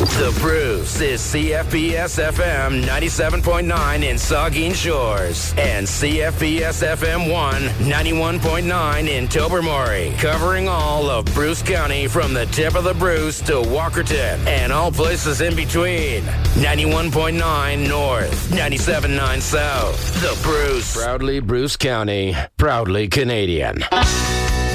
The Bruce is CFBS FM 97.9 in Saugeen Shores and CFBS FM 91.9 in Tobermory, covering all of Bruce County from the tip of the Bruce to Walkerton and all places in between. 91.9 North, 97.9 South. The Bruce. Proudly Bruce County, proudly Canadian.